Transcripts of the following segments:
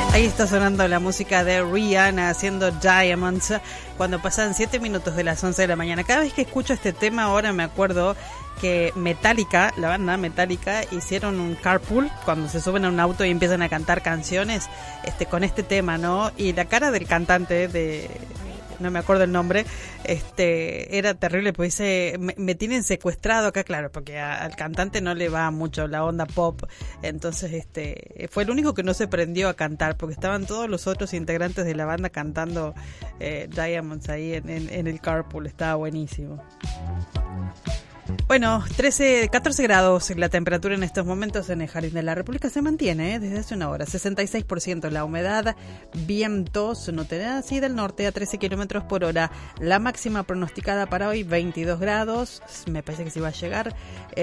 Ahí está sonando la música de Rihanna haciendo Diamonds cuando pasan 7 minutos de las 11 de la mañana. Cada vez que escucho este tema ahora me acuerdo que Metallica, la banda Metallica, hicieron un carpool cuando se suben a un auto y empiezan a cantar canciones con este tema, ¿no? Y la cara del cantante no me acuerdo el nombre, era terrible, pues dice, me tienen secuestrado acá, claro, porque al cantante no le va mucho la onda pop, entonces fue el único que no se prendió a cantar, porque estaban todos los otros integrantes de la banda cantando Diamonds ahí en el carpool, estaba buenísimo. Bueno, 14 grados la temperatura en estos momentos en el Jardín de la República, se mantiene desde hace una hora, 66% la humedad, vientos no te da así del norte a 13 kilómetros por hora, la máxima pronosticada para hoy 22 grados, me parece que sí va a llegar.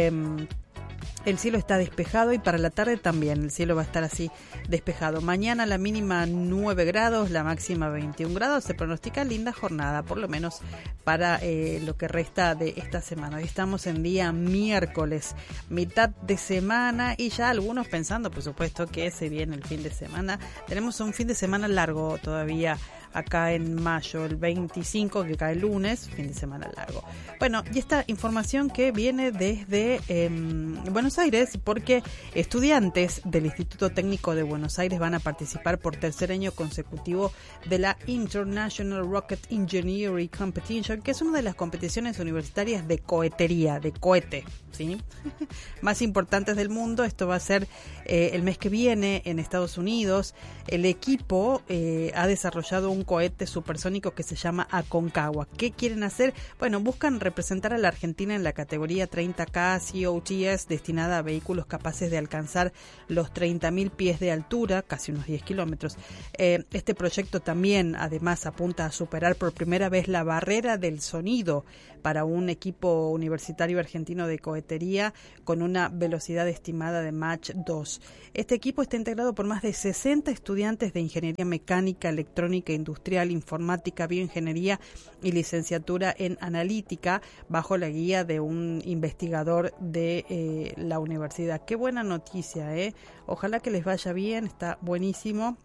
El cielo está despejado y para la tarde también el cielo va a estar así despejado. Mañana la mínima 9 grados, la máxima 21 grados. Se pronostica linda jornada, por lo menos para lo que resta de esta semana. Hoy estamos en día miércoles, mitad de semana y ya algunos pensando, por supuesto, que se viene el fin de semana. Tenemos un fin de semana largo todavía acá en mayo, el 25 que cae el lunes, fin de semana largo. Bueno, y esta información que viene desde Buenos Aires, porque estudiantes del Instituto Técnico de Buenos Aires van a participar por tercer año consecutivo de la International Rocket Engineering Competition, que es una de las competiciones universitarias de cohetería, de cohete, ¿sí? más importantes del mundo. Esto va a ser el mes que viene en Estados Unidos. El equipo ha desarrollado un cohete supersónico que se llama Aconcagua. ¿Qué quieren hacer? Bueno, buscan representar a la Argentina en la categoría 30K COTS destinada a vehículos capaces de alcanzar los 30.000 pies de altura, casi unos 10 kilómetros. Este proyecto también, además, apunta a superar por primera vez la barrera del sonido para un equipo universitario argentino de cohetería con una velocidad estimada de Mach 2. Este equipo está integrado por más de 60 estudiantes de ingeniería mecánica, electrónica, industrial, informática, bioingeniería y licenciatura en analítica, bajo la guía de un investigador de la universidad. Qué buena noticia, ¿eh? Ojalá que les vaya bien, está buenísimo.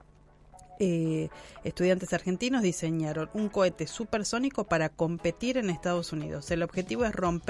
Estudiantes argentinos diseñaron un cohete supersónico para competir en Estados Unidos. El objetivo es romper